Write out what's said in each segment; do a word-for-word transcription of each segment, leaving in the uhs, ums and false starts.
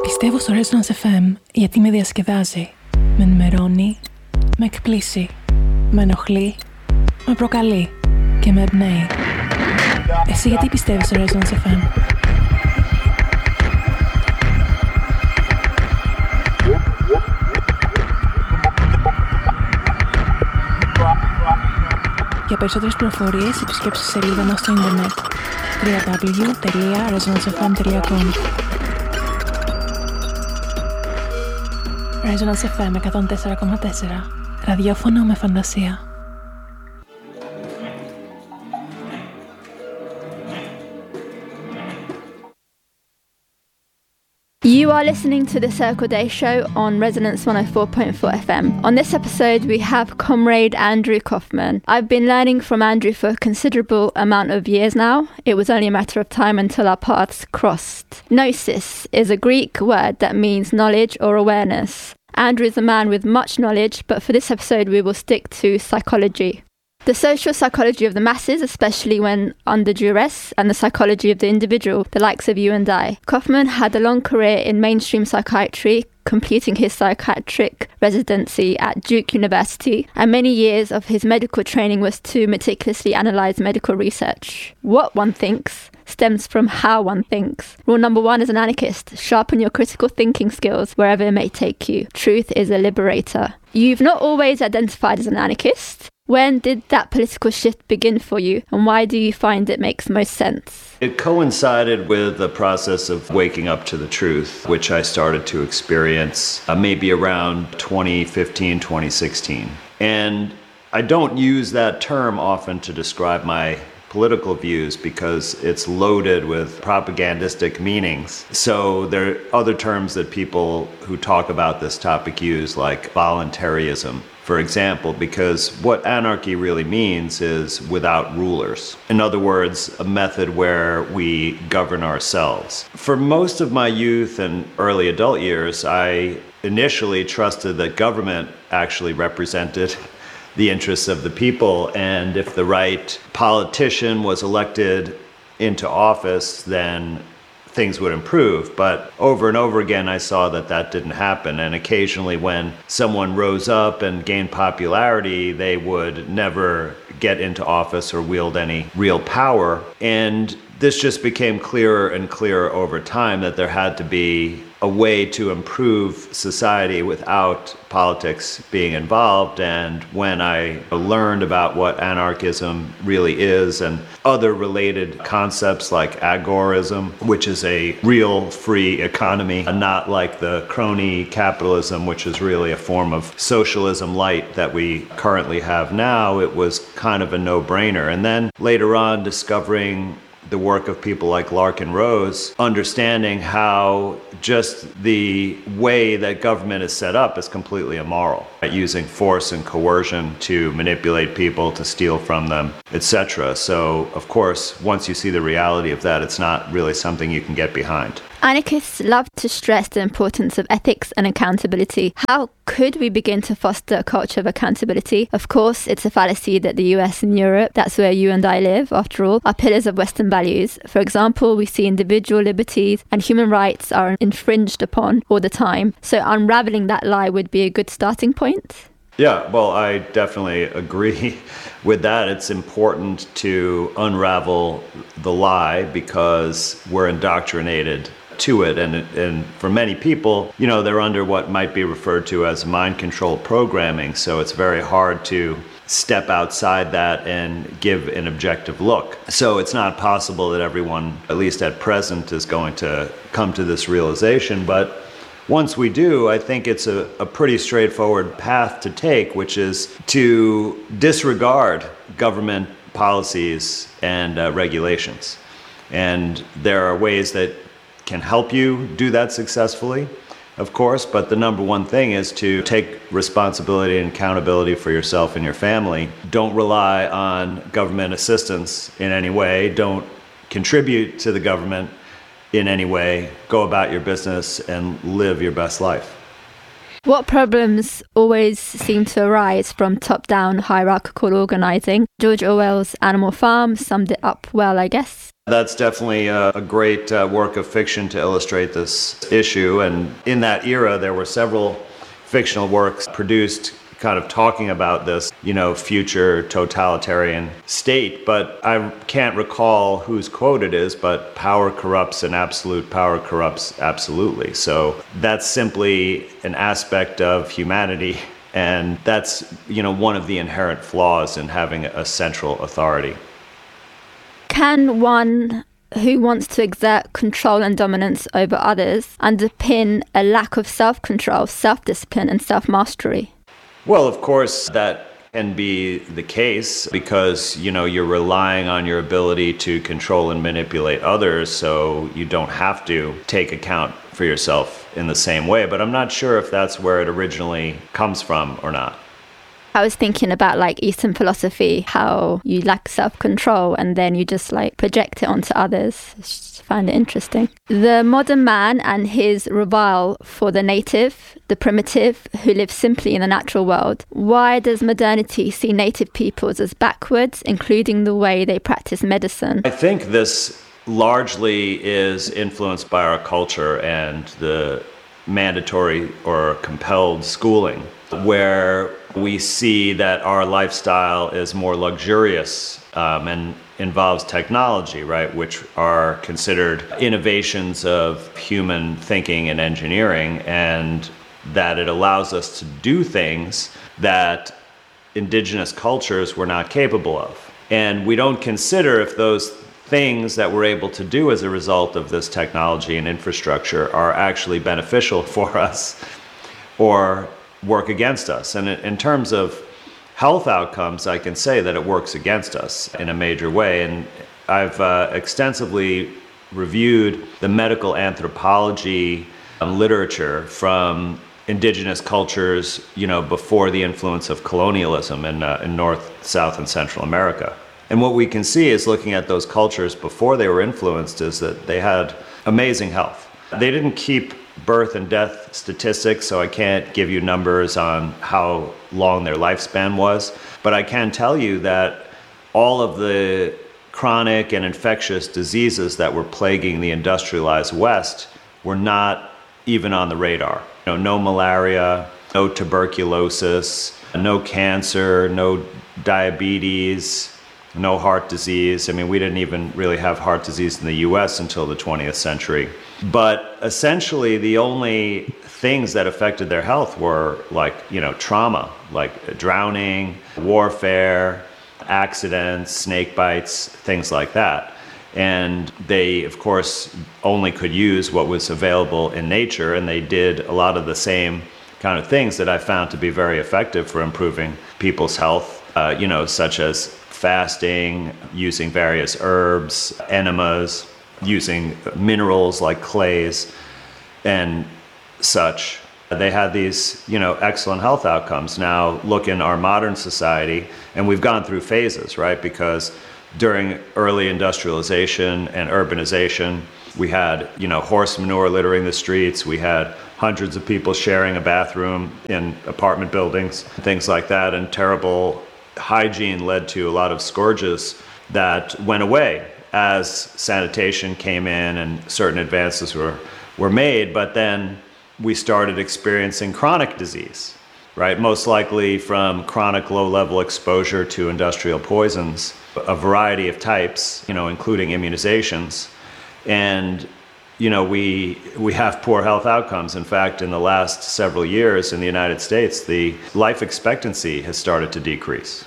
Πιστεύω στο Resonance εφ εμ γιατί με διασκεδάζει, με ενημερώνει, με εκπλήσει, με ενοχλεί, με προκαλεί και με εμπνέει. Εσύ γιατί πιστεύεις στο Resonance εφ εμ? Για περισσότερες πληροφορίες επισκέψτε τη σελίδα μας στο ίντερνετ double-u double-u double-u τελεία resonance f m τελεία com. Resonance εφ εμ εκατόν τέσσερα κόμμα τέσσερα. Ραδιόφωνο με φαντασία. You are listening to the Circle Day Show on Resonance one oh four point four F M. On this episode, we have Comrade Andrew Kaufman. I've been learning from Andrew for a considerable amount of years now. It was only a matter of time until our paths crossed. Gnosis is a Greek word that means knowledge or awareness. Andrew is a man with much knowledge, but for this episode, we will stick to psychology. The social psychology of the masses, especially when under duress, and the psychology of the individual, the likes of you and I. Kaufman had a long career in mainstream psychiatry, completing his psychiatric residency at Duke University, and many years of his medical training was to meticulously analyse medical research. What one thinks stems from how one thinks. Rule number one as an anarchist: sharpen your critical thinking skills wherever it may take you. Truth is a liberator. You've not always identified as an anarchist. When did that political shift begin for you, and why do you find it makes most sense? It coincided with the process of waking up to the truth, which I started to experience uh, maybe around twenty fifteen, twenty sixteen. And I don't use that term often to describe my political views because it's loaded with propagandistic meanings. So there are other terms that people who talk about this topic use, like voluntarism, for example, because what anarchy really means is without rulers. In other words, a method where we govern ourselves. For most of my youth and early adult years, I initially trusted that government actually represented the interests of the people, and if the right politician was elected into office, then things would improve. But over and over again, I saw that that didn't happen. And occasionally when someone rose up and gained popularity, they would never get into office or wield any real power. And this just became clearer and clearer over time that there had to be a way to improve society without politics being involved. And when I learned about what anarchism really is and other related concepts like agorism, which is a real free economy, not like the crony capitalism, which is really a form of socialism light that we currently have now, it was kind of a no-brainer. And then later on, discovering the work of people like Larkin Rose, understanding how just the way that government is set up is completely immoral, right? Using force and coercion to manipulate people, to steal from them, et cetera. So, of course, once you see the reality of that, it's not really something you can get behind. Anarchists love to stress the importance of ethics and accountability. How could we begin to foster a culture of accountability? Of course, it's a fallacy that the U S and Europe, that's where you and I live, after all, are pillars of Western values. For example, we see individual liberties and human rights are infringed upon all the time. So unraveling that lie would be a good starting point. Yeah, well, I definitely agree with that. It's important to unravel the lie because we're indoctrinated to it. And, and for many people, you know, they're under what might be referred to as mind control programming. So it's very hard to step outside that and give an objective look. So it's not possible that everyone, at least at present, is going to come to this realization. But once we do, I think it's a, a pretty straightforward path to take, which is to disregard government policies and uh, regulations. And there are ways that can help you do that successfully, of course, but the number one thing is to take responsibility and accountability for yourself and your family. Don't rely on government assistance in any way. Don't contribute to the government in any way. Go about your business and live your best life. What problems always seem to arise from top-down hierarchical organising? George Orwell's Animal Farm summed it up well, I guess. That's definitely a, a great uh, work of fiction to illustrate this issue. And in that era, there were several fictional works produced kind of talking about this, you know, future totalitarian state. But I can't recall whose quote it is, but power corrupts and absolute power corrupts absolutely. So that's simply an aspect of humanity. And that's, you know, one of the inherent flaws in having a central authority. Can one who wants to exert control and dominance over others underpin a lack of self-control, self-discipline, and self-mastery? Well, of course, that can be the case because, you know, you're relying on your ability to control and manipulate others, so you don't have to take account for yourself in the same way. But I'm not sure if that's where it originally comes from or not. I was thinking about like Eastern philosophy, how you lack self-control and then you just like project it onto others. I just find it interesting. The modern man and his revile for the native, the primitive, who live simply in the natural world. Why does modernity see native peoples as backwards, including the way they practice medicine? I think this largely is influenced by our culture and the mandatory or compelled schooling, where we see that our lifestyle is more luxurious um, and involves technology, right, which are considered innovations of human thinking and engineering, and that it allows us to do things that indigenous cultures were not capable of. And we don't consider if those things that we're able to do as a result of this technology and infrastructure are actually beneficial for us or work against us. And in terms of health outcomes, I can say that it works against us in a major way. And I've uh, extensively reviewed the medical anthropology um, literature from indigenous cultures, you know, before the influence of colonialism in, uh, in North, South, and Central America. And what we can see is looking at those cultures before they were influenced is that they had amazing health. They didn't keep birth and death statistics, so I can't give you numbers on how long their lifespan was, but I can tell you that all of the chronic and infectious diseases that were plaguing the industrialized West were not even on the radar. You know, no malaria, no tuberculosis, no cancer, no diabetes, no heart disease. I mean, we didn't even really have heart disease in the U S until the twentieth century. But essentially, the only things that affected their health were like, you know, trauma, like drowning, warfare, accidents, snake bites, things like that. And they, of course, only could use what was available in nature, and they did a lot of the same kind of things that I found to be very effective for improving people's health, uh, you know, such as fasting, using various herbs, enemas, using minerals like clays and such. They had these, you know, excellent health outcomes. Now look in our modern society, and we've gone through phases, right? Because during early industrialization and urbanization, we had, you know, horse manure littering the streets. We had hundreds of people sharing a bathroom in apartment buildings, things like that, and terrible hygiene led to a lot of scourges that went away as sanitation came in and certain advances were, were made. But then we started experiencing chronic disease, right? Most likely from chronic low-level exposure to industrial poisons, a variety of types, you know, including immunizations. And, you know, we we have poor health outcomes. In fact, in the last several years in the United States, the life expectancy has started to decrease.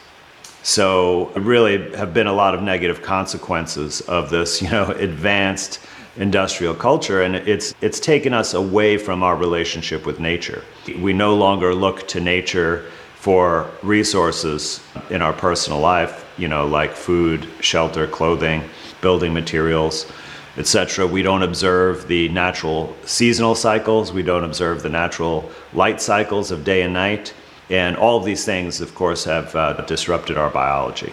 So there really have been a lot of negative consequences of this, you know, advanced industrial culture, and it's it's taken us away from our relationship with nature. We no longer look to nature for resources in our personal life, you know, like food, shelter, clothing, building materials, et cetera. We don't observe the natural seasonal cycles. We don't observe the natural light cycles of day and night. And all of these things, of course, have uh, disrupted our biology.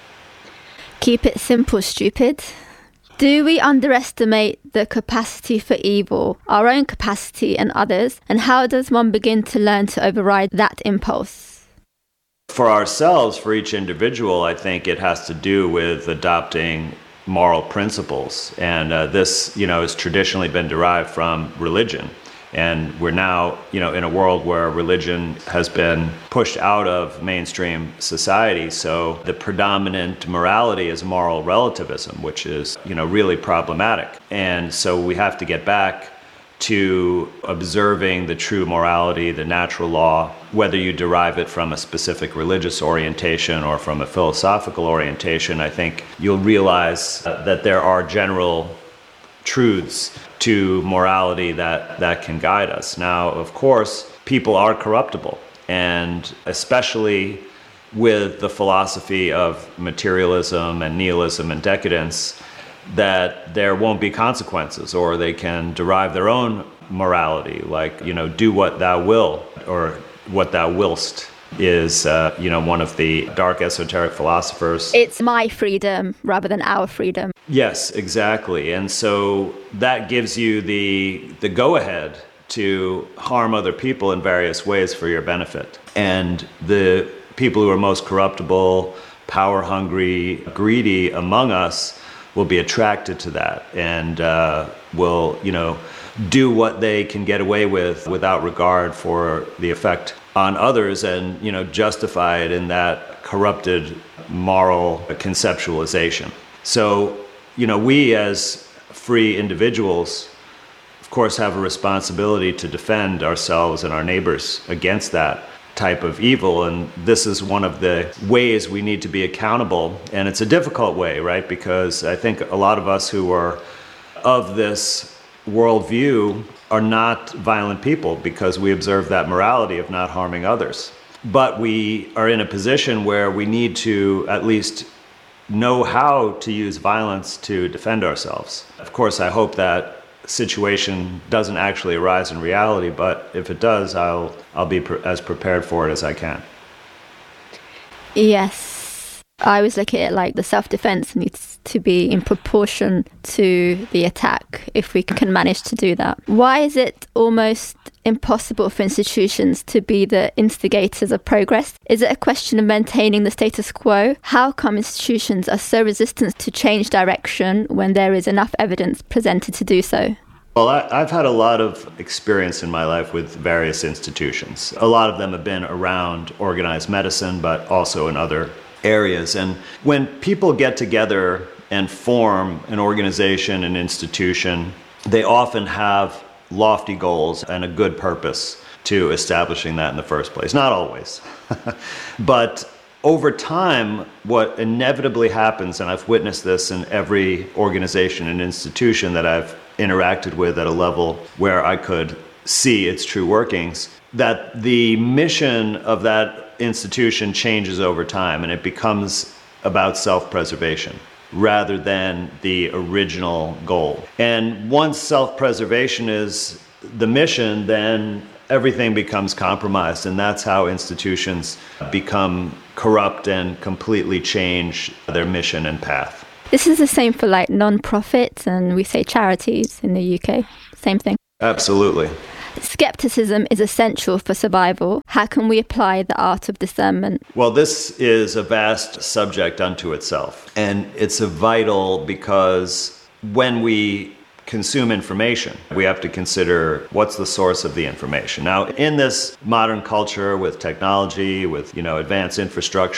Keep it simple, stupid. Do we underestimate the capacity for evil, our own capacity and others? And how does one begin to learn to override that impulse? For ourselves, for each individual, I think it has to do with adopting moral principles. And uh, this, you know, has traditionally been derived from religion. And we're now, you know, in a world where religion has been pushed out of mainstream society. So the predominant morality is moral relativism, which is, you know, really problematic. And so we have to get back to observing the true morality, the natural law, whether you derive it from a specific religious orientation or from a philosophical orientation. I think you'll realize that there are general truths to morality that, that can guide us. Now, of course, people are corruptible, and especially with the philosophy of materialism and nihilism and decadence, that there won't be consequences, or they can derive their own morality, like, you know, do what thou will, or what thou willst is, uh, you know, one of the dark esoteric philosophers. It's my freedom rather than our freedom. Yes, exactly. And so that gives you the the go-ahead to harm other people in various ways for your benefit. And the people who are most corruptible, power-hungry, greedy among us will be attracted to that and uh, will, you know, do what they can get away with without regard for the effect on others, and, you know, justify it in that corrupted moral conceptualization. So, you know, we as free individuals, of course, have a responsibility to defend ourselves and our neighbors against that type of evil. And this is one of the ways we need to be accountable. And it's a difficult way, right? Because I think a lot of us who are of this worldview are not violent people, because we observe that morality of not harming others. But we are in a position where we need to at least know how to use violence to defend ourselves. Of course, I hope that situation doesn't actually arise in reality, but if it does, I'll I'll be pre- as prepared for it as I can. Yes. I always look at it like the self-defense needs to be in proportion to the attack, if we can manage to do that. Why is it almost impossible for institutions to be the instigators of progress? Is it a question of maintaining the status quo? How come institutions are so resistant to change direction when there is enough evidence presented to do so? Well, I, I've had a lot of experience in my life with various institutions. A lot of them have been around organized medicine, but also in other areas. And when people get together and form an organization, an institution, they often have lofty goals and a good purpose to establishing that in the first place. Not always. But over time, what inevitably happens, and I've witnessed this in every organization and institution that I've interacted with at a level where I could see its true workings, that the mission of that institution changes over time, and it becomes about self-preservation rather than the original goal. And once self-preservation is the mission, then everything becomes compromised, and that's how institutions become corrupt and completely change their mission and path. This is the same for like non-profits, and we say charities in the U K. Same thing. Absolutely. Skepticism is essential for survival. How can we apply the art of discernment? Well, this is a vast subject unto itself. And it's a vital because when we consume information, we have to consider what's the source of the information. Now, in this modern culture with technology, with, you know, advanced infrastructure,